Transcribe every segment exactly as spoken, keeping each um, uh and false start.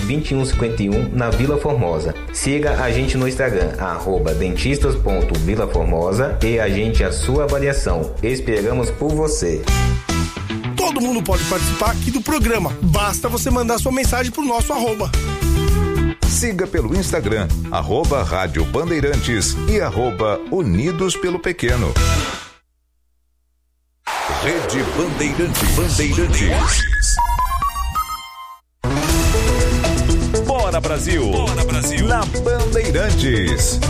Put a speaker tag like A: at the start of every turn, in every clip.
A: vinte e um cinquenta e um, na Vila Formosa. Siga a gente no Instagram, arroba dentistas ponto vila formosa, e agende a sua avaliação. Esperamos por você.
B: Todo mundo pode participar aqui do programa. Basta você mandar sua mensagem pro nosso arroba.
C: Siga pelo Instagram, arroba Rádio Bandeirantes e arroba Unidos pelo Pequeno. Rede Bandeirantes. Bandeirantes. Bora Brasil. Bora Brasil. Na Bandeirantes.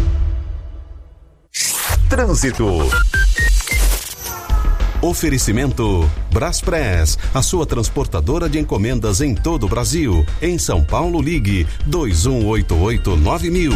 C: Trânsito.
D: Oferecimento Braspress, a sua transportadora de encomendas em todo o Brasil. Em São Paulo, ligue dois um oito oito nove mil.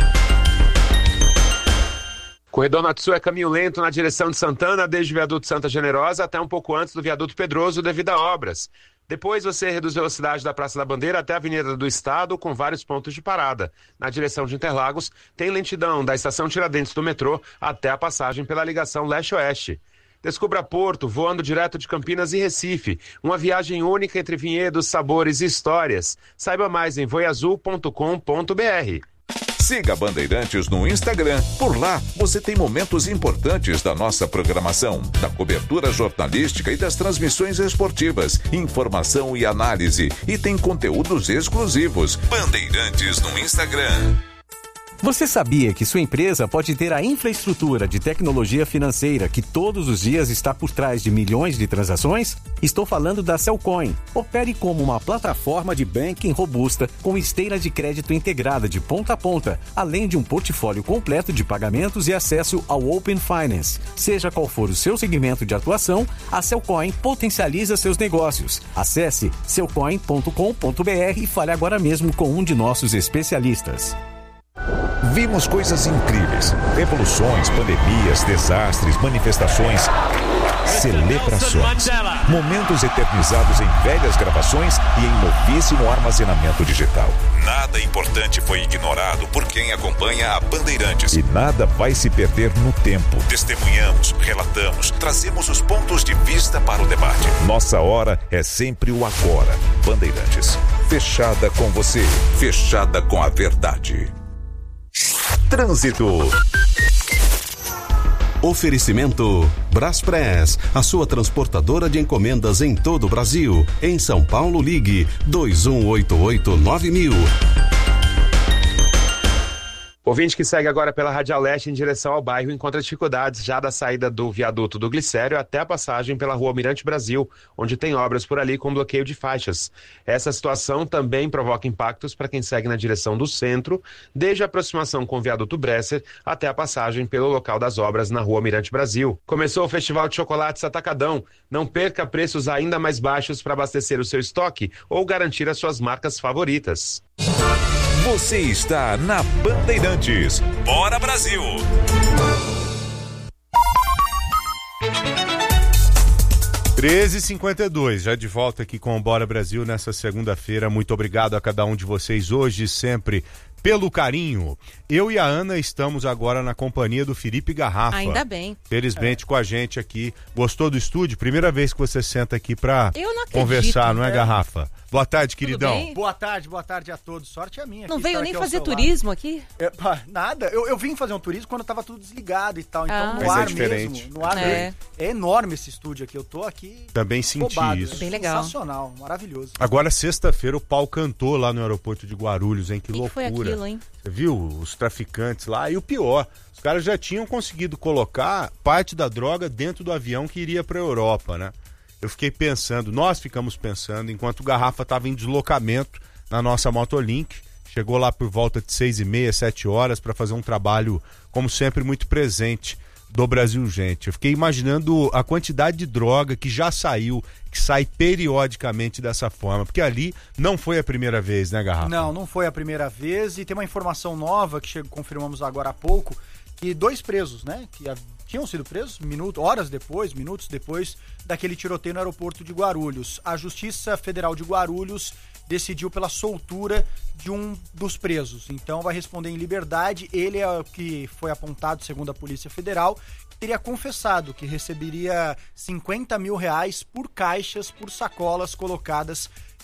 E: Corredor Norte Sul é caminho lento na direção de Santana, desde o viaduto Santa Generosa até um pouco antes do viaduto Pedroso devido a obras. Depois você reduz a velocidade da Praça da Bandeira até a Avenida do Estado, com vários pontos de parada. Na direção de Interlagos, tem lentidão da estação Tiradentes do metrô até a passagem pela ligação leste-oeste. Descubra Porto, voando direto de Campinas e Recife. Uma viagem única entre vinhedos, sabores e histórias. Saiba mais em voiazul ponto com ponto br.
C: Siga Bandeirantes no Instagram. Por lá, você tem momentos importantes da nossa programação, da cobertura jornalística e das transmissões esportivas, informação e análise. E tem conteúdos exclusivos. Bandeirantes no Instagram.
F: Você sabia que sua empresa pode ter a infraestrutura de tecnologia financeira que todos os dias está por trás de milhões de transações? Estou falando da Cellcoin. Opere como uma plataforma de banking robusta com esteira de crédito integrada de ponta a ponta, além de um portfólio completo de pagamentos e acesso ao Open Finance. Seja qual for o seu segmento de atuação, a Cellcoin potencializa seus negócios. Acesse cellcoin ponto com ponto br e fale agora mesmo com um de nossos especialistas.
C: Vimos coisas incríveis, revoluções, pandemias, desastres, manifestações, celebrações, momentos eternizados em velhas gravações e em novíssimo armazenamento digital. Nada importante foi ignorado por quem acompanha a Bandeirantes. E nada vai se perder no tempo. Testemunhamos, relatamos, trazemos os pontos de vista para o debate. Nossa hora é sempre o agora. Bandeirantes, fechada com você, fechada com a verdade. Trânsito.
D: Oferecimento Braspress, a sua transportadora de encomendas em todo o Brasil. Em São Paulo, ligue dois um oito oito nove mil.
E: Ouvinte que segue agora pela Radial Leste em direção ao bairro encontra dificuldades já da saída do viaduto do Glicério até a passagem pela Rua Almirante Brasil, onde tem obras por ali com bloqueio de faixas. Essa situação também provoca impactos para quem segue na direção do centro, desde a aproximação com o viaduto Bresser até a passagem pelo local das obras na Rua Almirante Brasil. Começou o Festival de Chocolates Atacadão. Não perca preços ainda mais baixos para abastecer o seu estoque ou garantir as suas marcas favoritas.
C: Você está na Bandeirantes. Bora Brasil!
G: treze e cinquenta e dois, já de volta aqui com o Bora Brasil nessa segunda-feira. Muito obrigado a cada um de vocês hoje, sempre pelo carinho. Eu e a Ana estamos agora na companhia do Felipe Garrafa.
H: Ainda bem.
G: Felizmente é. com a gente aqui. Gostou do estúdio? Primeira vez que você senta aqui pra
H: Eu não acredito,
G: conversar, não é,
H: é,
G: Garrafa? Boa tarde, queridão.
H: bem?
I: Boa tarde, boa tarde a todos. Sorte é minha.
H: Não
I: aqui,
H: veio
I: estar
H: nem
I: aqui ao
H: fazer
I: seu
H: turismo
I: lado.
H: aqui?
I: É, pá, nada. Eu, eu vim fazer um turismo quando tava tudo desligado e tal. Então,
H: Ah.
I: no
G: Mas
I: ar
G: é diferente.
I: mesmo. No ar
H: É.
I: mesmo. É enorme esse estúdio aqui. Eu tô aqui
G: Também senti
I: roubado.
G: isso.
H: É bem legal.
I: Sensacional, maravilhoso.
G: Agora, sexta-feira, o pau cantou lá no aeroporto de Guarulhos, hein? Que,
H: O que que foi
G: loucura.
H: aquilo, hein?
G: Você viu os traficantes lá? E o pior, os caras já tinham conseguido colocar parte da droga dentro do avião que iria para a Europa, né? Eu fiquei pensando, nós ficamos pensando, enquanto o Garrafa estava em deslocamento na nossa Motolink, chegou lá por volta de seis e meia, sete horas, para fazer um trabalho, como sempre, muito presente do Brasil Gente. Eu fiquei imaginando a quantidade de droga que já saiu, que sai periodicamente dessa forma, porque ali não foi a primeira vez, né, Garrafa?
I: Não, não foi a primeira vez. E tem uma informação nova que chegou, confirmamos agora há pouco, que dois presos, né, que a, tinham sido presos minutos, horas depois, minutos depois daquele tiroteio no aeroporto de Guarulhos. A Justiça Federal de Guarulhos decidiu pela soltura de um dos presos. Então vai responder em liberdade. Ele é o que foi apontado, segundo a Polícia Federal, que teria confessado que receberia cinquenta mil reais por caixas, por sacolas colocadas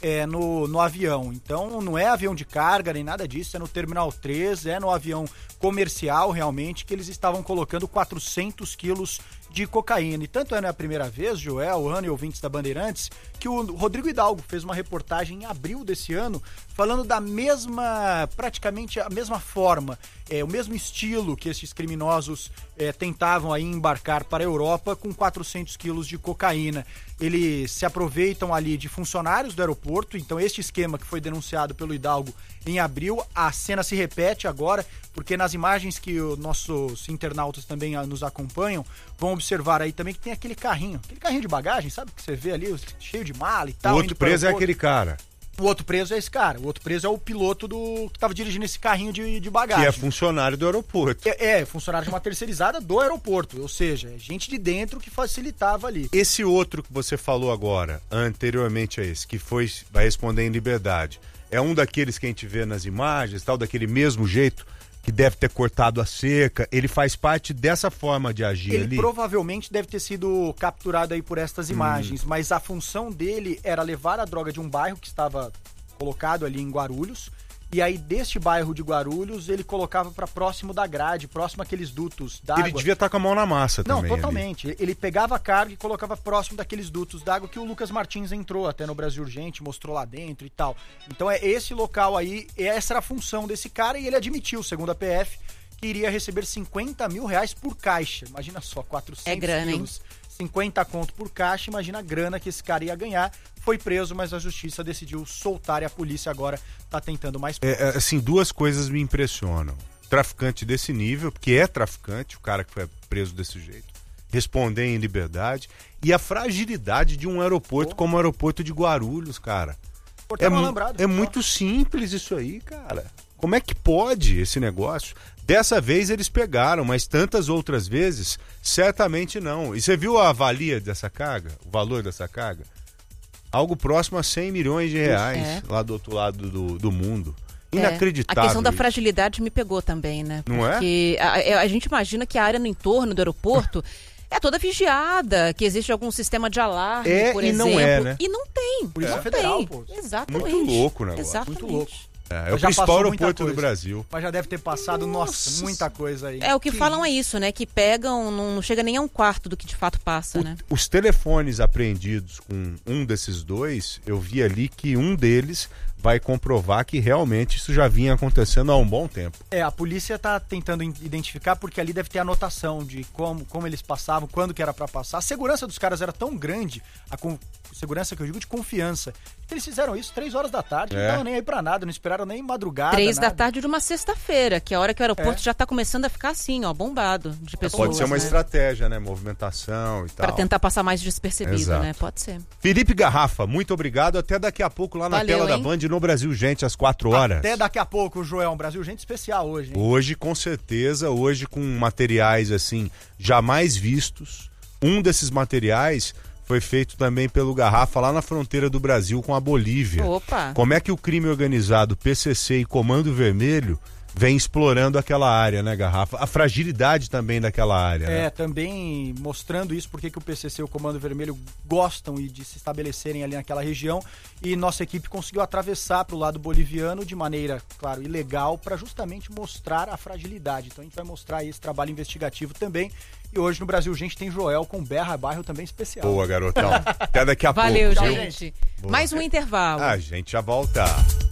I: é, no, no avião. Então não é avião de carga nem nada disso, é no Terminal três, é no avião comercial realmente que eles estavam colocando quatrocentos quilos de cocaína. E tanto é, não é a primeira vez, Joel, Ana e ouvintes da Bandeirantes, que o Rodrigo Hidalgo fez uma reportagem em abril desse ano falando da mesma, praticamente a mesma forma, é, o mesmo estilo que esses criminosos é, tentavam aí embarcar para a Europa com quatrocentos quilos de cocaína. Eles se aproveitam ali de funcionários do aeroporto, então este esquema que foi denunciado pelo Hidalgo em abril, a cena se repete agora, porque nas imagens que os nossos internautas também nos acompanham, vão observar aí também que tem aquele carrinho, aquele carrinho de bagagem, sabe? Que você vê ali, cheio de mala e tal.
G: O outro preso é aquele cara.
I: O outro preso é esse cara. O outro preso é o piloto do que estava dirigindo esse carrinho de, de bagagem.
G: Que é funcionário do aeroporto.
I: É, é, funcionário de uma terceirizada do aeroporto. Ou seja, é gente de dentro que facilitava ali.
G: Esse outro que você falou agora, anteriormente a esse, que foi, vai responder em liberdade, é um daqueles que a gente vê nas imagens, tal, daquele mesmo jeito, que deve ter cortado a cerca, ele faz parte dessa forma de agir
I: ele
G: ali?
I: Ele provavelmente deve ter sido capturado aí por estas imagens, hum. mas a função dele era levar a droga de um bairro que estava colocado ali em Guarulhos, e aí deste bairro de Guarulhos ele colocava para próximo da grade, próximo àqueles dutos d'água.
G: Ele devia estar com a mão na massa
I: Não,
G: também.
I: Não, totalmente. Ali. Ele pegava a carga e colocava próximo daqueles dutos d'água que o Lucas Martins entrou até no Brasil Urgente, mostrou lá dentro e tal. Então é esse local aí, essa era a função desse cara e ele admitiu, segundo a P F, que iria receber cinquenta mil reais por caixa. Imagina só, quatrocentos
H: é grana,
I: quilos, hein? cinquenta conto por caixa, imagina a grana que esse cara ia ganhar. Foi preso, mas a justiça decidiu soltar e a polícia agora tá tentando mais...
G: É, assim, duas coisas me impressionam. Traficante desse nível, porque é traficante, o cara que foi preso desse jeito, responder em liberdade, e a fragilidade de um aeroporto oh. como o aeroporto de Guarulhos, cara. É, é muito simples isso aí, cara. Como é que pode esse negócio? Dessa vez eles pegaram, mas tantas outras vezes, certamente não. E você viu a valia dessa carga? O valor dessa carga? Algo próximo a cem milhões de reais, é. lá do outro lado do, do mundo. Inacreditável.
H: É. A questão da
G: isso.
H: fragilidade me pegou também, né?
G: Não
H: Porque é? a, a gente imagina que a área no entorno do aeroporto é toda vigiada, que existe algum sistema de alarme,
G: é,
H: por
G: e
H: exemplo.
G: Não é, né?
H: E não tem.
I: Polícia
H: não
I: Federal,
H: tem.
I: pô.
H: Exatamente.
G: Muito louco o negócio.
H: Exatamente.
I: Muito louco.
G: É, é o principal aeroporto do Brasil.
I: Mas já deve ter passado, nossa, nossa muita coisa aí.
H: É, o que, que falam é isso, né? Que pegam, não, não chega nem a um quarto do que de fato passa,
G: o,
H: né?
G: Os telefones apreendidos com um desses dois, eu vi ali que um deles vai comprovar que realmente isso já vinha acontecendo há um bom tempo.
I: É, a polícia tá tentando identificar porque ali deve ter anotação de como, como eles passavam, quando que era para passar. A segurança dos caras era tão grande, a com, segurança que eu digo de confiança, que eles fizeram isso três horas da tarde, é. não estavam nem aí pra nada, não esperaram nem madrugada.
H: Três
I: nada.
H: da tarde de uma sexta-feira, que é a hora que o aeroporto é. já tá começando a ficar assim, ó, bombado de pessoas.
G: Pode ser uma
H: né?
G: estratégia, né? Movimentação e tal.
H: Pra tentar passar mais despercebido,
G: Exato.
H: né? Pode ser.
G: Felipe Garrafa, muito obrigado. Até daqui a pouco lá na
H: Valeu,
G: tela
H: hein?
G: da Band no Brasil Gente, às quatro horas.
I: Até daqui a pouco, Joel. Um Brasil Gente especial hoje, hein?
G: Hoje, com certeza, hoje com materiais assim, jamais vistos. Um desses materiais foi feito também pelo Garrafa lá na fronteira do Brasil com a Bolívia.
H: Opa!
G: Como é que o crime organizado, P C C e Comando Vermelho vem explorando aquela área, né, Garrafa? A fragilidade também daquela área,
I: É,
G: né?
I: também mostrando isso, porque que o P C C e o Comando Vermelho gostam de se estabelecerem ali naquela região, e nossa equipe conseguiu atravessar para o lado boliviano de maneira, claro, ilegal, para justamente mostrar a fragilidade. Então a gente vai mostrar aí esse trabalho investigativo também. E hoje no Brasil Gente tem Joel com Berra Bairro também especial.
G: Boa, garotão. Até daqui a
H: Valeu,
G: pouco.
H: Valeu, gente. Boa. Mais um intervalo.
G: A gente já volta.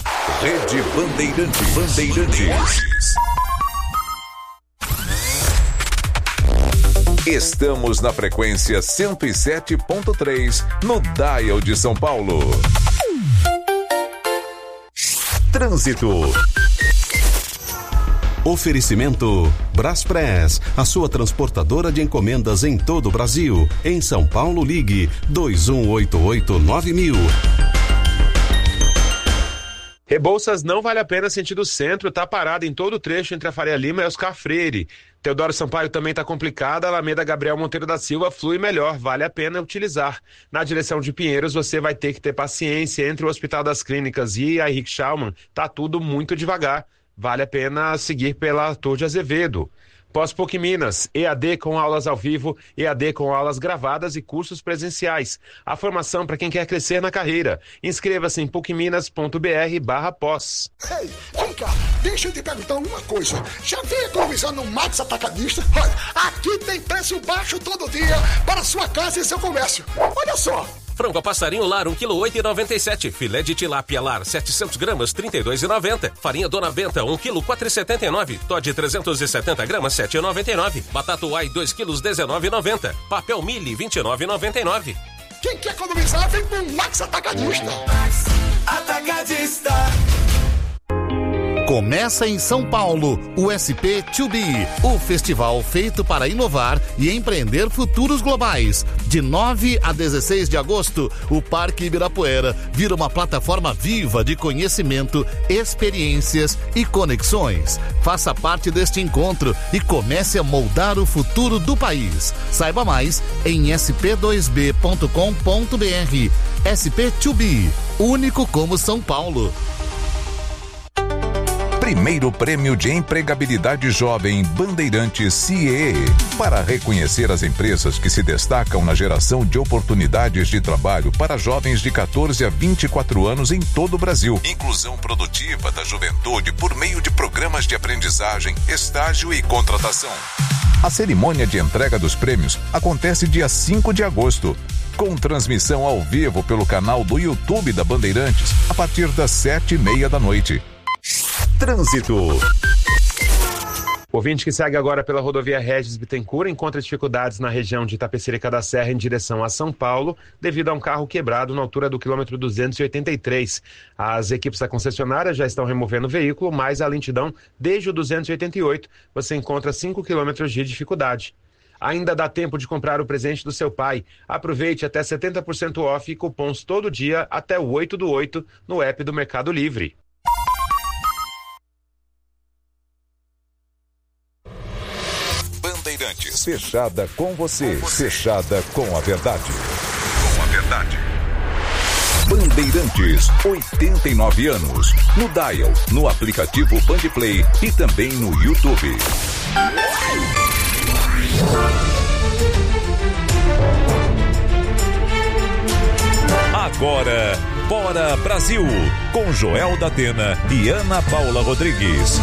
C: Rede Bandeirantes. Bandeirantes. Estamos na frequência cento e sete ponto três no Dial de São Paulo. Trânsito.
D: Oferecimento Braspress, a sua transportadora de encomendas em todo o Brasil. Em São Paulo, ligue dois um oito oito nove mil.
E: Rebouças não vale a pena sentido centro, tá parado em todo o trecho entre a Faria Lima e Oscar Freire. Teodoro Sampaio também tá complicada, a Alameda Gabriel Monteiro da Silva flui melhor, vale a pena utilizar. Na direção de Pinheiros você vai ter que ter paciência, entre o Hospital das Clínicas e a Henrique Schaumann, tá tudo muito devagar. Vale a pena seguir pela Torre de Azevedo. Pós-P U C Minas, E A D com aulas ao vivo, E A D com aulas gravadas e cursos presenciais. A formação para quem quer crescer na carreira. Inscreva-se em pucminas.br barra pós.
J: Ei, vem cá, deixa eu te perguntar uma coisa. Já veio economizar no Max Atacadista? Olha, aqui tem preço baixo todo dia para sua casa e seu comércio. Olha só.
K: Frango a passarinho lar, um quilo oito e noventa e sete. Filé de tilápia lar, setecentos gramas, trinta e dois e noventa. Farinha Dona Benta, um quilo, quatro e setenta e nove. Toddy trezentos e setenta gramas, sete e noventa e nove. Batata Uai, dois quilos, dezenove e noventa. Papel Mili, vinte e nove e noventa e nove.
J: Quem quer economizar, vem com o Max Atacadista.
L: Atacadista. Começa em São Paulo o S P dois B, o festival feito para inovar e empreender futuros globais. De nove a dezesseis de agosto, o Parque Ibirapuera vira uma plataforma viva de conhecimento, experiências e conexões. Faça parte deste encontro e comece a moldar o futuro do país. Saiba mais em s p dois b ponto com ponto b r. S P dois B, único como São Paulo.
C: Primeiro Prêmio de Empregabilidade Jovem Bandeirantes C E E, para reconhecer as empresas que se destacam na geração de oportunidades de trabalho para jovens de quatorze a vinte e quatro anos em todo o Brasil. Inclusão produtiva da juventude por meio de programas de aprendizagem, estágio e contratação. A cerimônia de entrega dos prêmios acontece dia cinco de agosto, com transmissão ao vivo pelo canal do YouTube da Bandeirantes, a partir das sete e meia da noite. Trânsito.
E: O ouvinte que segue agora pela rodovia Regis Bittencourt encontra dificuldades na região de Itapecerica da Serra em direção a São Paulo, devido a um carro quebrado na altura do quilômetro duzentos e oitenta e três. As equipes da concessionária já estão removendo o veículo, mas a lentidão desde o duzentos e oitenta e oito você encontra cinco quilômetros de dificuldade. Ainda dá tempo de comprar o presente do seu pai. Aproveite até setenta por cento off e cupons todo dia até o oito do oito no app do Mercado Livre.
C: Bandeirantes, fechada com você, fechada com a verdade. Com a verdade. Bandeirantes, oitenta e nove anos. No Dial, no aplicativo Bandplay e também no YouTube. Agora, Bora Brasil, com Joel da Atena e Ana Paula Rodrigues.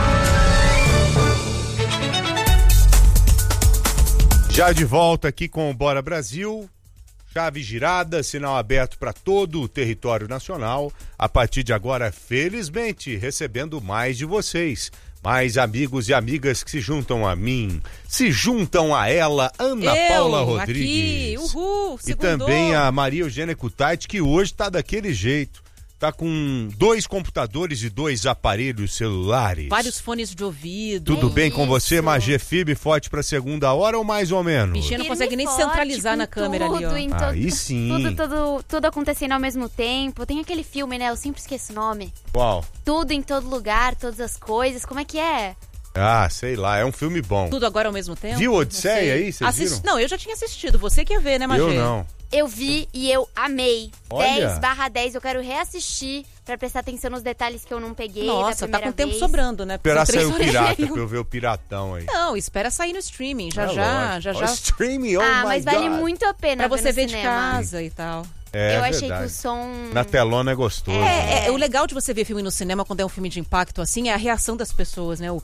G: Já de volta aqui com o Bora Brasil, chave girada, sinal aberto para todo o território nacional. A partir de agora, felizmente, recebendo mais de vocês. Mais amigos e amigas que se juntam a mim, se juntam a ela, Ana
H: Eu,
G: Paula Rodrigues.
H: Aqui, uhul,
G: e também a Maria Eugênia Kutaiti, que hoje tá daquele jeito. Tá com dois computadores e dois aparelhos celulares.
H: Vários fones de ouvido.
G: Tudo
H: é
G: bem
H: isso.
G: com você, Magê? Firme, forte pra segunda hora ou mais ou menos?
H: Bichinha não consegue nem centralizar na câmera
M: tudo,
H: ali, ó.
M: To-
G: Aí sim.
M: Tudo, tudo, tudo acontecendo ao mesmo tempo. Tem aquele filme, né? Eu sempre esqueço o nome.
G: Qual?
M: Tudo em todo lugar, todas as coisas. Como é que é?
G: Ah, sei lá, é um filme bom.
H: Tudo agora ao mesmo tempo?
G: Viu Odisseia aí? Vocês
H: Assist...
G: viram?
H: Não, eu já tinha assistido. Você que ia ver, né, Magê?
G: Eu não.
M: Eu vi e eu amei.
G: Olha.
M: dez barra dez, eu quero reassistir pra prestar atenção nos detalhes que eu não peguei.
H: Nossa,
M: da
H: tá com
M: primeira
H: tempo
M: vez.
H: sobrando, né?
G: Esperar
H: São três
G: sair o
H: horas e
G: pirata,
H: meia.
G: pra eu ver o piratão aí.
H: Não, espera sair no streaming. Já
G: É
H: já,
G: lógico.
H: já
G: Ó,
H: já.
G: streaming, oh
M: Ah,
G: my
M: mas vale
G: God.
M: muito a pena
H: Pra
M: ver
H: você
M: no
H: ver de
M: cinema.
H: casa e tal.
G: É
M: eu achei
G: verdade.
M: que o som...
G: Na telona é gostoso.
H: É, é, o legal de você ver filme no cinema quando é um filme de impacto assim é a reação das pessoas, né? O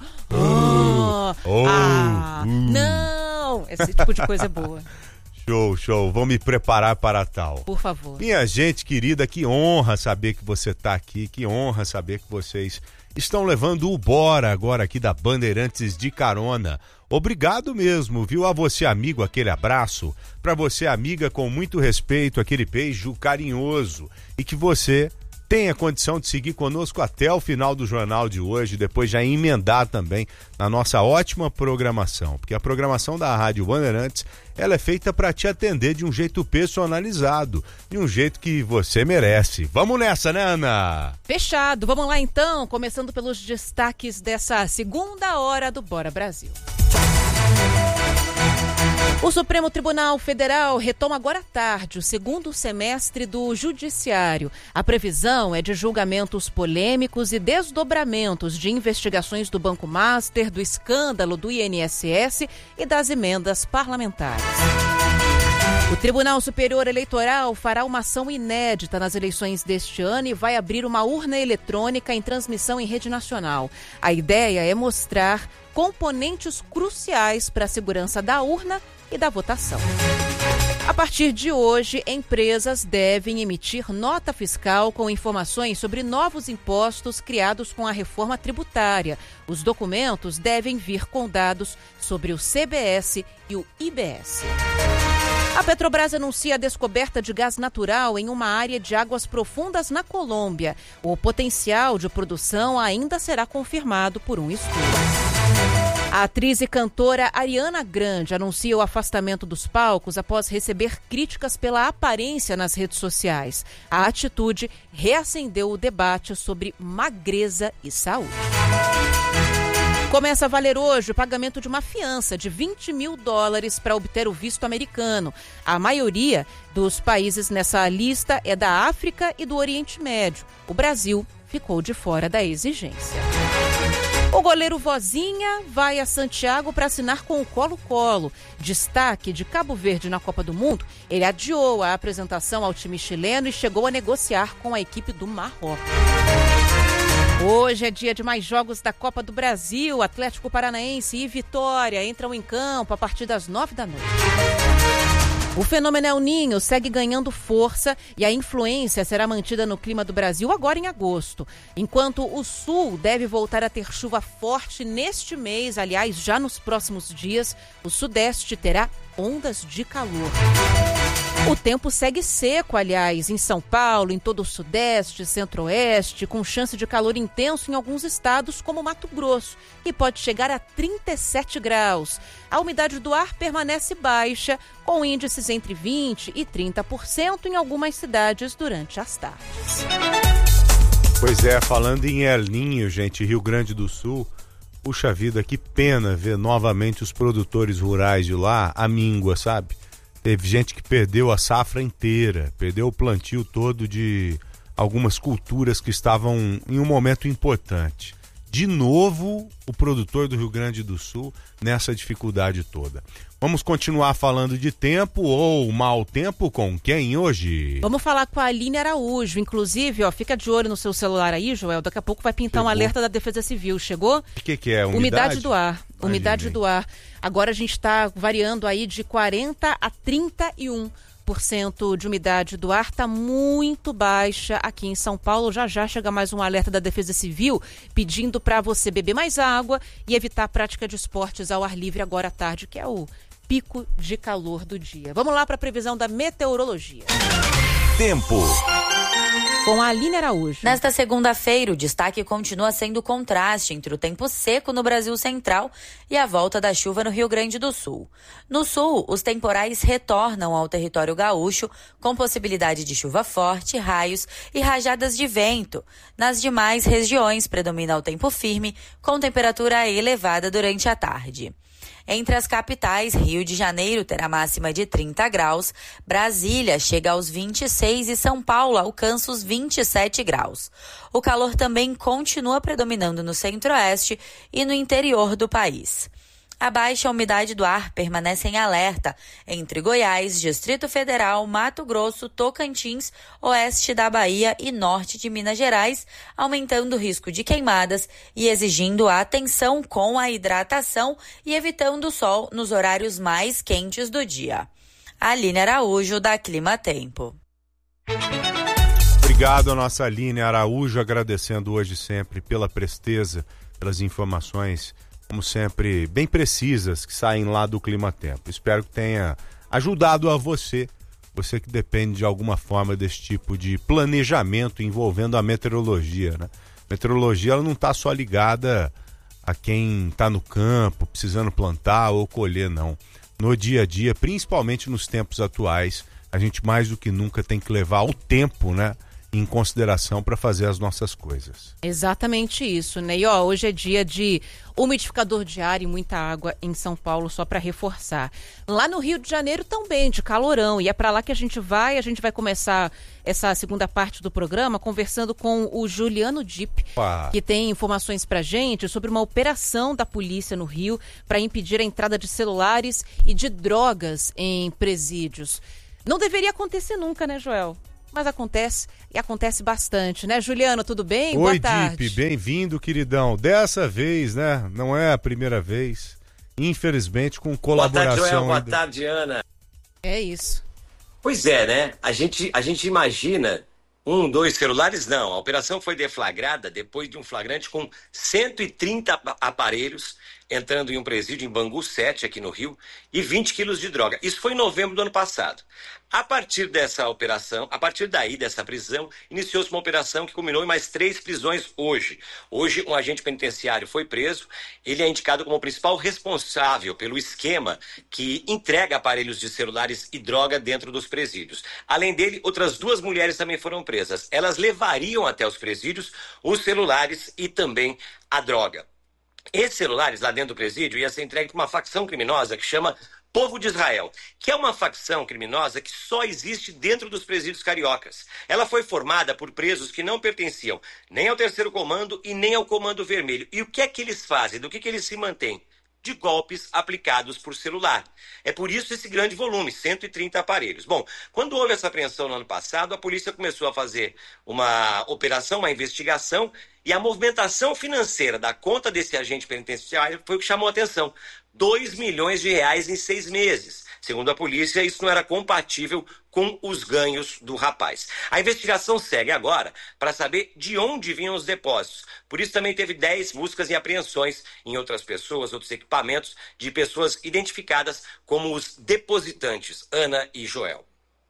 H: oh,
G: Oh,
H: ah,
G: uh.
H: não, esse tipo de coisa é boa.
G: Show, show. Vou me preparar para tal.
H: Por favor.
G: Minha gente querida, que honra saber que você está aqui, que honra saber que vocês estão levando o Bora agora aqui da Bandeirantes de carona. Obrigado mesmo, viu? A você, amigo, aquele abraço. Para você, amiga, com muito respeito, aquele beijo carinhoso. E que você tenha condição de seguir conosco até o final do jornal de hoje, depois já emendar também na nossa ótima programação, porque a programação da Rádio Bandeirantes, ela é feita para te atender de um jeito personalizado, de um jeito que você merece. Vamos nessa, né, Ana?
H: Fechado. Vamos lá então, começando pelos destaques dessa segunda hora do Bora Brasil. O Supremo Tribunal Federal retoma agora à tarde o segundo semestre do Judiciário. A previsão é de julgamentos polêmicos e desdobramentos de investigações do Banco Master, do escândalo do I N S S e das emendas parlamentares. O Tribunal Superior Eleitoral fará uma ação inédita nas eleições deste ano e vai abrir uma urna eletrônica em transmissão em rede nacional. A ideia é mostrar componentes cruciais para a segurança da urna e da votação. A partir de hoje, empresas devem emitir nota fiscal com informações sobre novos impostos criados com a reforma tributária. Os documentos devem vir com dados sobre o C B S e o I B S. A Petrobras anuncia a descoberta de gás natural em uma área de águas profundas na Colômbia. O potencial de produção ainda será confirmado por um estudo. A atriz e cantora Ariana Grande anuncia o afastamento dos palcos após receber críticas pela aparência nas redes sociais. A atitude reacendeu o debate sobre magreza e saúde. Começa a valer hoje o pagamento de uma fiança de vinte mil dólares para obter o visto americano. A maioria dos países nessa lista é da África e do Oriente Médio. O Brasil ficou de fora da exigência. O goleiro Vozinha vai a Santiago para assinar com o Colo-Colo. Destaque de Cabo Verde na Copa do Mundo, ele adiou a apresentação ao time chileno e chegou a negociar com a equipe do Marrocos. Hoje é dia de mais jogos da Copa do Brasil. Atlético Paranaense e Vitória entram em campo a partir das nove da noite. O fenômeno El Niño segue ganhando força e a influência será mantida no clima do Brasil agora em agosto. Enquanto o sul deve voltar a ter chuva forte neste mês, aliás, já nos próximos dias, o sudeste terá ondas de calor. O tempo segue seco, aliás, em São Paulo, em todo o sudeste, centro-oeste, com chance de calor intenso em alguns estados, como Mato Grosso, que pode chegar a trinta e sete graus. A umidade do ar permanece baixa, com índices entre vinte por cento e trinta por cento em algumas cidades durante as tardes.
G: Pois é, falando em El Niño, gente, Rio Grande do Sul, puxa vida, que pena ver novamente os produtores rurais de lá à míngua, sabe? Teve gente que perdeu a safra inteira, perdeu o plantio todo de algumas culturas que estavam em um momento importante. De novo, o produtor do Rio Grande do Sul nessa dificuldade toda. Vamos continuar falando de tempo ou mau tempo com quem hoje?
H: Vamos falar com a Aline Araújo. Inclusive, ó, fica de olho no seu celular aí, Joel. Daqui a pouco vai pintar Chegou. um alerta da Defesa Civil. Chegou?
G: O que, que é? Umidade?
H: Umidade do ar.
G: Imagina,
H: Umidade
G: hein?
H: do ar. Agora a gente está variando aí de quarenta a trinta e um por cento de umidade do ar, está muito baixa aqui em São Paulo. Já já chega mais um alerta da Defesa Civil pedindo para você beber mais água e evitar a prática de esportes ao ar livre agora à tarde, que é o pico de calor do dia. Vamos lá para a previsão da meteorologia.
C: Tempo.
H: Com a Aline Araújo.
N: Nesta segunda-feira, o destaque continua sendo o contraste entre o tempo seco no Brasil Central e a volta da chuva no Rio Grande do Sul. No sul, os temporais retornam ao território gaúcho, com possibilidade de chuva forte, raios e rajadas de vento. Nas demais regiões, predomina o tempo firme, com temperatura elevada durante a tarde. Entre as capitais, Rio de Janeiro terá máxima de trinta graus, Brasília chega aos vinte e seis e São Paulo alcança os vinte e sete graus. O calor também continua predominando no centro-oeste e no interior do país. A baixa umidade do ar permanece em alerta entre Goiás, Distrito Federal, Mato Grosso, Tocantins, oeste da Bahia e norte de Minas Gerais, aumentando o risco de queimadas e exigindo a atenção com a hidratação e evitando o sol nos horários mais quentes do dia. Aline Araújo, da Clima Tempo.
G: Obrigado a nossa Aline Araújo, agradecendo hoje sempre pela presteza, pelas informações, como sempre, bem precisas, que saem lá do Clima Tempo. Espero que tenha ajudado a você, você que depende de alguma forma desse tipo de planejamento envolvendo a meteorologia, né? Meteorologia, ela não está só ligada a quem está no campo, precisando plantar ou colher, não. No dia a dia, principalmente nos tempos atuais, a gente mais do que nunca tem que levar o tempo, né, em consideração para fazer as nossas coisas.
H: Exatamente isso, né? E ó, hoje é dia de umidificador de ar e muita água em São Paulo, só para reforçar. Lá no Rio de Janeiro também, de calorão, e é para lá que a gente vai, a gente vai começar essa segunda parte do programa conversando com o Juliano Dipp, Opa. que tem informações pra gente sobre uma operação da polícia no Rio para impedir a entrada de celulares e de drogas em presídios. Não deveria acontecer nunca, né, Joel? Mas acontece, e acontece bastante, né? Juliano, tudo bem?
G: Oi,
H: Boa tarde.
G: Dipp, bem-vindo, queridão. Dessa vez, né? Não é a primeira vez. Infelizmente, com colaboração...
O: Boa tarde, Joel. Boa
G: ainda...
O: tarde, Ana.
H: É isso.
O: Pois é, né? A gente, a gente imagina um, dois celulares, não. A operação foi deflagrada depois de um flagrante com cento e trinta aparelhos entrando em um presídio em Bangu sete, aqui no Rio, e vinte quilos de droga. Isso foi em novembro do ano passado. A partir dessa operação, a partir daí, dessa prisão, iniciou-se uma operação que culminou em mais três prisões hoje. Hoje, um agente penitenciário foi preso. Ele é indicado como o principal responsável pelo esquema que entrega aparelhos de celulares e droga dentro dos presídios. Além dele, outras duas mulheres também foram presas. Elas levariam até os presídios os celulares e também a droga. Esses celulares lá dentro do presídio iam ser entregues para uma facção criminosa que chama Povo de Israel, que é uma facção criminosa que só existe dentro dos presídios cariocas. Ela foi formada por presos que não pertenciam nem ao Terceiro Comando e nem ao Comando Vermelho. E o que é que eles fazem? Do que, que eles se mantêm? De golpes aplicados por celular. É por isso esse grande volume, cento e trinta aparelhos. Bom, quando houve essa apreensão no ano passado, a polícia começou a fazer uma operação, uma investigação, e a movimentação financeira da conta desse agente penitenciário foi o que chamou a atenção. dois milhões de reais em seis meses. Segundo a polícia, isso não era compatível com os ganhos do rapaz. A investigação segue agora para saber de onde vinham os depósitos. Por isso também teve dez buscas e apreensões em outras pessoas, outros equipamentos de pessoas identificadas como os depositantes, Ana e Joel.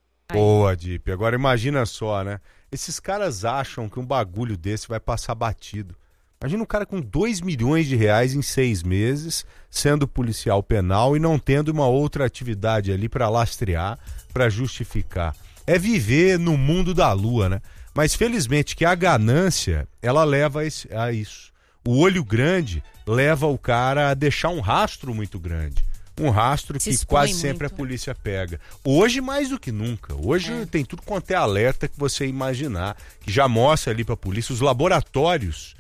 G: Boa, Dipp. Agora imagina só, né? Esses caras acham que um bagulho desse vai passar batido. Imagina um cara com dois milhões de reais em seis meses, sendo policial penal e não tendo uma outra atividade ali para lastrear, para justificar. É viver no mundo da lua, né? Mas felizmente que a ganância, ela leva a isso. O olho grande leva o cara a deixar um rastro muito grande. Um rastro que quase muito. sempre a polícia pega. Hoje mais do que nunca. Hoje é. tem tudo quanto é alerta que você imaginar, que já mostra ali para a polícia os laboratórios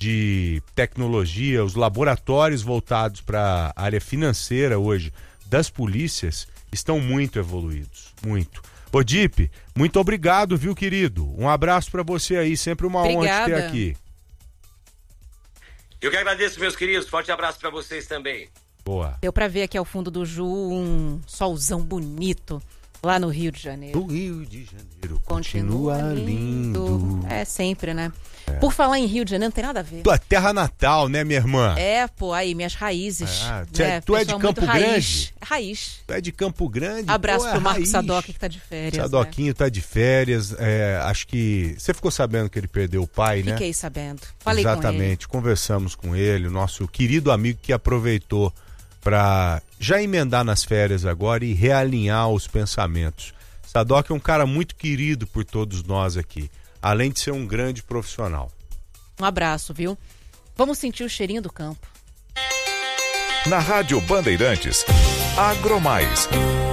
G: de tecnologia, os laboratórios voltados para a área financeira hoje das polícias estão muito evoluídos, muito. Ô Dipp, muito obrigado, viu, querido? Um abraço para você aí, sempre uma Obrigada. honra te ter aqui.
O: Eu que agradeço, meus queridos, forte abraço para vocês também.
G: Boa.
H: Deu pra ver aqui ao fundo do Ju um solzão bonito lá no Rio de Janeiro.
G: O Rio de Janeiro continua, continua lindo.
H: lindo. É sempre, né? É. Por falar em Rio de Janeiro, não tem nada a ver.
G: Tua terra natal, né, minha irmã?
H: É, pô, aí, minhas raízes.
G: Ah, né? Tu é de Campo Grande?
H: Raiz. raiz.
G: Tu é de Campo Grande?
H: Abraço
G: pô,
H: pro
G: é
H: Marcos
G: raiz.
H: Sadoc, que tá de férias.
G: Sadoquinho né? tá de férias. É, acho que... Você ficou sabendo que ele perdeu o pai,
H: Fiquei
G: né?
H: Fiquei sabendo. Falei
G: Exatamente.
H: com ele.
G: Conversamos com ele, o nosso querido amigo que aproveitou para já emendar nas férias agora e realinhar os pensamentos. Sadoc é um cara muito querido por todos nós aqui, além de ser um grande profissional.
H: Um abraço, viu? Vamos sentir o cheirinho do campo.
C: Na Rádio Bandeirantes, Agromais.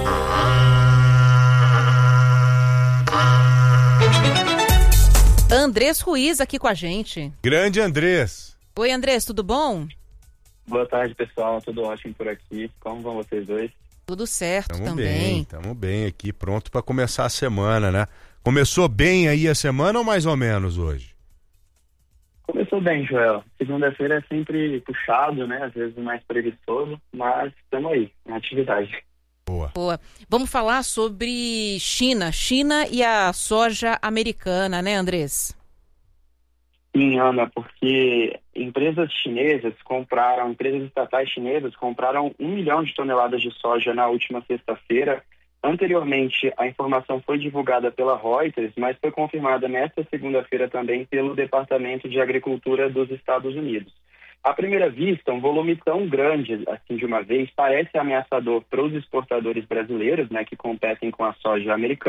H: Andrés Ruiz aqui com a gente.
G: Grande Andrés.
H: Oi, Andrés, tudo bom?
P: Boa tarde, pessoal. Tudo ótimo por aqui. Como vão vocês dois?
H: Tudo certo
G: tamo
H: também.
G: Bem, tamo bem aqui, pronto para começar a semana, né? Começou bem aí a semana ou mais ou menos hoje?
P: Começou bem, Joel. Segunda-feira é sempre puxado, né? Às vezes mais preguiçoso, mas estamos aí, na atividade.
G: Boa.
H: Boa. Vamos falar sobre China. China e a soja americana, né, Andrés?
P: Sim, Ana, porque empresas chinesas compraram, empresas estatais chinesas compraram um milhão de toneladas de soja na última sexta-feira. Anteriormente, a informação foi divulgada pela Reuters, mas foi confirmada nesta segunda-feira também pelo Departamento de Agricultura dos Estados Unidos. À primeira vista, um volume tão grande, assim de uma vez, parece ameaçador para os exportadores brasileiros, né, que competem com a soja americana,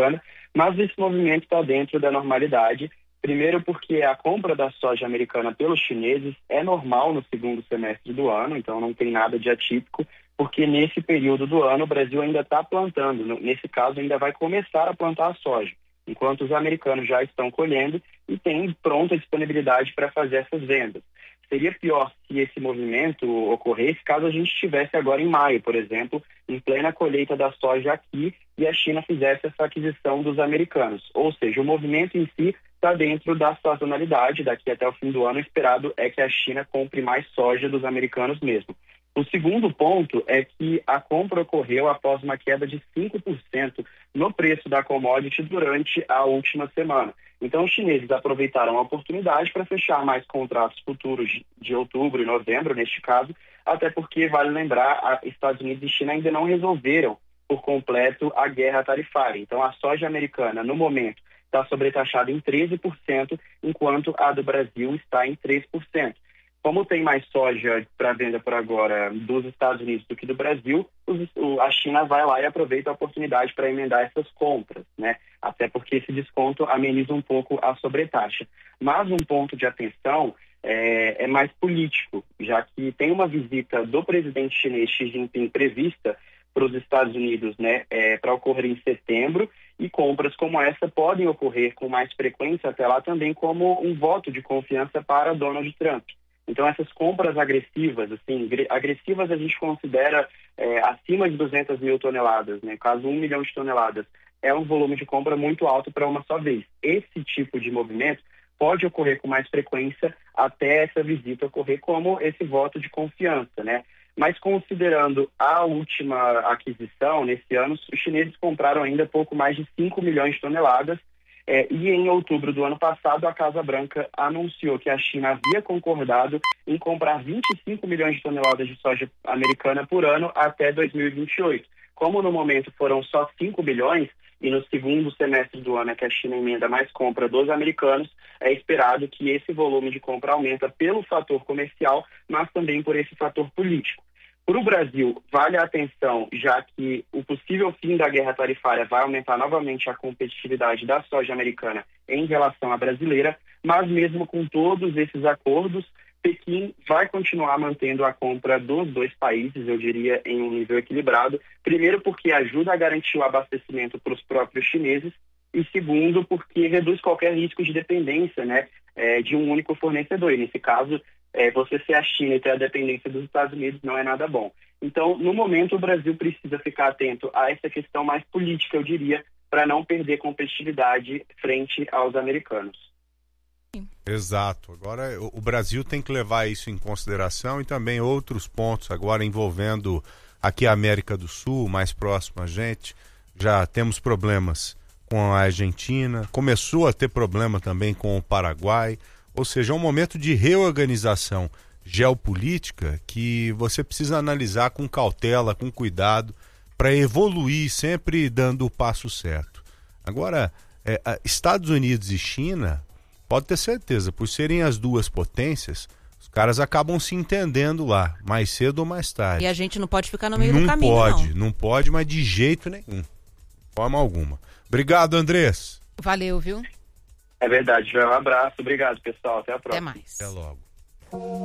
P: Mas esse movimento está dentro da normalidade. Primeiro porque a compra da soja americana pelos chineses é normal no segundo semestre do ano, então não tem nada de atípico, porque nesse período do ano o Brasil ainda está plantando, nesse caso ainda vai começar a plantar a soja, enquanto os americanos já estão colhendo e têm pronta disponibilidade para fazer essas vendas. Seria pior se esse movimento ocorresse caso a gente estivesse agora em maio, por exemplo, em plena colheita da soja aqui e a China fizesse essa aquisição dos americanos. Ou seja, o movimento em si está dentro da sazonalidade. Daqui até o fim do ano, o esperado é que a China compre mais soja dos americanos mesmo. O segundo ponto é que a compra ocorreu após uma queda de cinco por cento no preço da commodity durante a última semana. Então, os chineses aproveitaram a oportunidade para fechar mais contratos futuros de outubro e novembro, neste caso, até porque, vale lembrar, Estados Unidos e China ainda não resolveram por completo a guerra tarifária. Então, a soja americana, no momento, está sobretaxada em treze por cento, enquanto a do Brasil está em três por cento. Como tem mais soja para venda por agora dos Estados Unidos do que do Brasil, a China vai lá e aproveita a oportunidade para emendar essas compras, né? Até porque esse desconto ameniza um pouco a sobretaxa. Mas um ponto de atenção é, é mais político, já que tem uma visita do presidente chinês Xi Jinping prevista para os Estados Unidos, né, é, para ocorrer em setembro, e compras como essa podem ocorrer com mais frequência até lá também como um voto de confiança para Donald Trump. Então, essas compras agressivas, assim, agressivas a gente considera é, acima de duzentas mil toneladas, né? Caso um milhão de toneladas, é um volume de compra muito alto para uma só vez. Esse tipo de movimento pode ocorrer com mais frequência até essa visita ocorrer como esse voto de confiança, né? Mas considerando a última aquisição, nesse ano, os chineses compraram ainda pouco mais de cinco milhões de toneladas. É, e em outubro do ano passado, a Casa Branca anunciou que a China havia concordado em comprar vinte e cinco milhões de toneladas de soja americana por ano até dois mil e vinte e oito. Como no momento foram só cinco milhões, e no segundo semestre do ano é que a China emenda mais compra dos americanos, é esperado que esse volume de compra aumenta pelo fator comercial, mas também por esse fator político. Para o Brasil, vale a atenção, já que o possível fim da guerra tarifária vai aumentar novamente a competitividade da soja americana em relação à brasileira, mas mesmo com todos esses acordos, Pequim vai continuar mantendo a compra dos dois países, eu diria, em um nível equilibrado. Primeiro, porque ajuda a garantir o abastecimento para os próprios chineses, e segundo, porque reduz qualquer risco de dependência, né, é, de um único fornecedor. E nesse caso, É, você ser a China e ter a dependência dos Estados Unidos não é nada bom. Então, no momento, o Brasil precisa ficar atento a essa questão mais política, eu diria, para não perder competitividade frente aos americanos.
G: Exato. Agora, o Brasil tem que levar isso em consideração e também outros pontos agora envolvendo aqui a América do Sul, mais próximo a gente. Já temos problemas com a Argentina, começou a ter problema também com o Paraguai. Ou seja, é um momento de reorganização geopolítica que você precisa analisar com cautela, com cuidado, para evoluir sempre dando o passo certo. Agora, é, Estados Unidos e China, pode ter certeza, por serem as duas potências, os caras acabam se entendendo lá, mais cedo ou mais tarde.
H: E a gente não pode ficar no meio
G: não
H: do caminho,
G: pode,
H: não.
G: Não pode, mas de jeito nenhum. De forma alguma. Obrigado, Andrés.
H: Valeu, viu?
P: É verdade, Joel. Um abraço. Obrigado, pessoal. Até a próxima.
H: Até mais.
G: Até logo.